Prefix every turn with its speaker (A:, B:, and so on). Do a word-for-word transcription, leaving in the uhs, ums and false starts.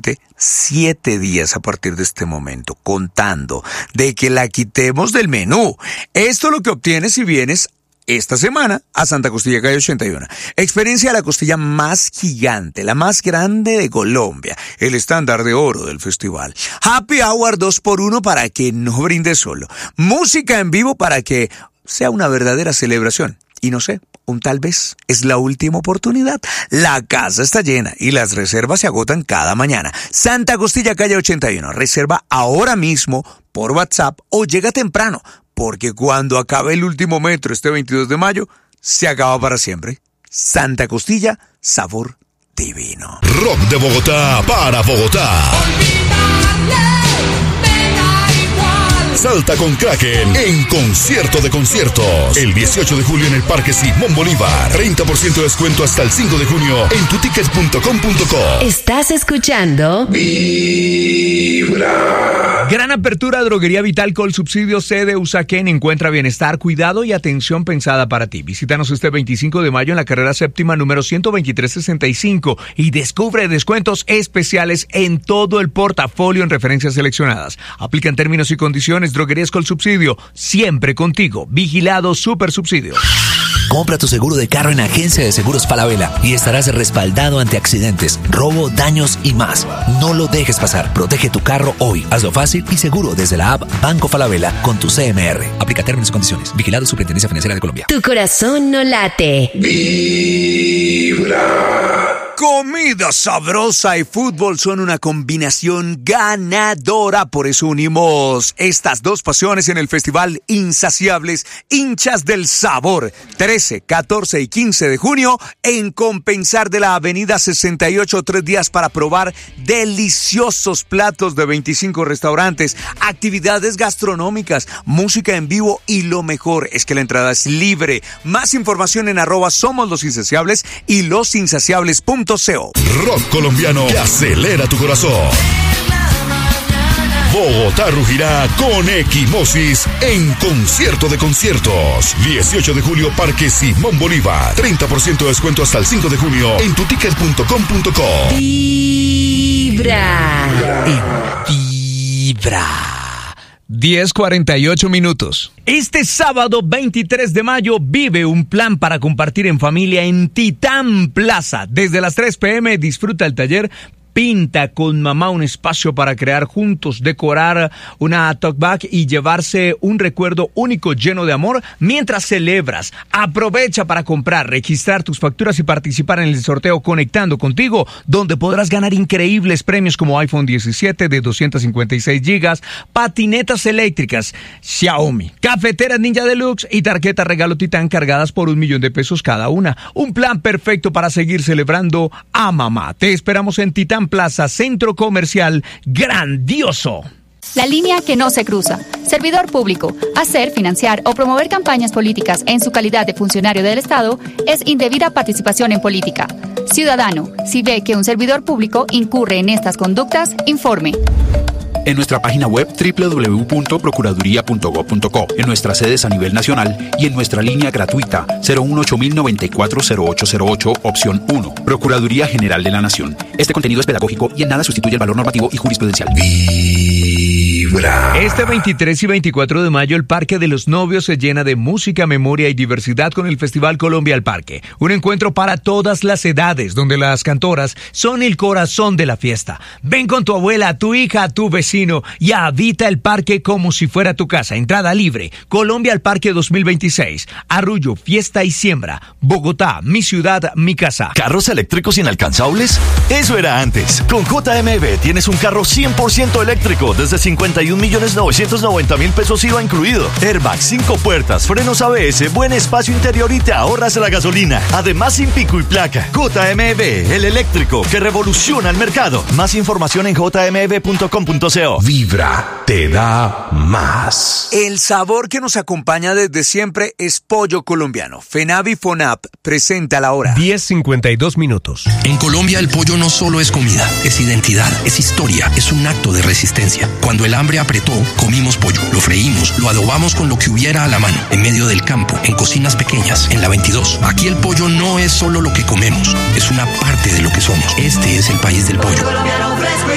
A: solamente siete días a partir de este momento, contando de que la quitemos del menú. Esto es lo que obtienes si vienes esta semana a Santa Costilla, calle ochenta y uno. Experiencia de la costilla más gigante, la más grande de Colombia, el estándar de oro del festival. Happy Hour dos por uno para que no brindes solo. Música en vivo para que sea una verdadera celebración. Y no sé, un tal vez es la última oportunidad. La casa está llena y las reservas se agotan cada mañana. Santa Costilla, calle ochenta y uno. Reserva ahora mismo por WhatsApp o llega temprano, porque cuando acabe el último metro este veintidós de mayo, se acaba para siempre. Santa Costilla, sabor divino.
B: Rock de Bogotá para Bogotá. Salta con Kraken en concierto de conciertos. El dieciocho de julio en el Parque Simón Bolívar. treinta por ciento de descuento hasta el cinco de junio en tutickets punto com punto co.
C: Estás escuchando
D: Vibra. Gran apertura, Droguería Vital con subsidio C de Usaquén. Encuentra bienestar, cuidado y atención pensada para ti. Visítanos este veinticinco de mayo en la carrera séptima número ciento veintitrés sesenta y cinco y descubre descuentos especiales en todo el portafolio en referencias seleccionadas. Aplican términos y condiciones. Droguerías con subsidio, siempre contigo. Vigilado Super Subsidio.
E: Compra tu seguro de carro en Agencia de Seguros Falabella y estarás respaldado ante accidentes, robo, daños y más. No lo dejes pasar. Protege tu carro hoy. Hazlo fácil y seguro desde la app Banco Falabella con tu C M R. Aplica términos y condiciones. Vigilado Superintendencia Financiera de Colombia.
C: Tu corazón no late.
A: Vibra. Comida sabrosa y fútbol son una combinación ganadora. Por eso unimos estas dos pasiones en el Festival Insaciables Hinchas del Sabor. trece, catorce y quince de junio en Compensar de la Avenida sesenta y ocho. Tres días para probar deliciosos platos de veinticinco restaurantes, actividades gastronómicas, música en vivo y lo mejor es que la entrada es libre. Más información en arroba Somos Los Insaciables y losinsaciables punto co.
B: Rock colombiano que acelera tu corazón. Bogotá rugirá con Equimosis en concierto de conciertos. dieciocho de julio, Parque Simón Bolívar. treinta por ciento de descuento hasta el cinco de junio en tutickets punto com punto co.
C: Vibra.
D: Vibra. diez cuarenta y ocho minutos. Este sábado veintitrés de mayo vive un plan para compartir en familia en Titán Plaza. Desde las tres pm disfruta el taller Pinta con Mamá, un espacio para crear juntos, decorar una talkback y llevarse un recuerdo único lleno de amor mientras celebras. Aprovecha para comprar, registrar tus facturas y participar en el sorteo Conectando Contigo, donde podrás ganar increíbles premios como iPhone diecisiete de doscientos cincuenta y seis gigas, patinetas eléctricas Xiaomi, cafeteras Ninja Deluxe y tarjetas regalo Titán cargadas por un millón de pesos cada una. Un plan perfecto para seguir celebrando a mamá. Te esperamos en Titán Plaza, Centro Comercial Grandioso.
F: La línea que no se cruza. Servidor público. Hacer, financiar o promover campañas políticas en su calidad de funcionario del Estado es indebida participación en política. Ciudadano, si ve que un servidor público incurre en estas conductas, informe.
G: En nuestra página web doble u doble u doble u punto procuraduría punto gob punto co, en nuestras sedes a nivel nacional y en nuestra línea gratuita cero uno ocho mil noventa y cuatro cero ocho cero ocho, opción uno. Procuraduría General de la Nación. Este contenido es pedagógico y en nada sustituye el valor normativo y jurisprudencial.
D: Vibra. Este veintitrés y veinticuatro de mayo el Parque de los Novios se llena de música, memoria y diversidad con el Festival Colombia al Parque. Un encuentro para todas las edades, donde las cantoras son el corazón de la fiesta. Ven con tu abuela, tu hija, tu vecino y habita el parque como si fuera tu casa. Entrada libre. Colombia al Parque dos mil veintiséis. Arrullo, fiesta y siembra. Bogotá, mi ciudad, mi casa.
H: ¿Carros eléctricos inalcanzables? Eso era antes. Con J M B tienes un carro cien por ciento eléctrico desde cincuenta y un millones novecientos noventa mil pesos I V A incluido. Airbag, cinco puertas, frenos A B S, buen espacio interior y te ahorras la gasolina. Además sin pico y placa. J M B, el eléctrico que revoluciona el mercado. Más información en j m b punto com punto co.
B: Vibra te da más.
A: El sabor que nos acompaña desde siempre es pollo colombiano. FENAVI FONAP presenta la hora.
D: diez cincuenta y dos minutos.
I: En Colombia el pollo no solo es comida, es identidad, es historia, es un acto de resistencia. Cuando el hambre apretó, comimos pollo, lo freímos, lo adobamos con lo que hubiera a la mano, en medio del campo, en cocinas pequeñas, en la veintidós. Aquí el pollo no es solo lo que comemos, es una parte de lo que somos. Este es el país del pollo.
J: Colombiano fresco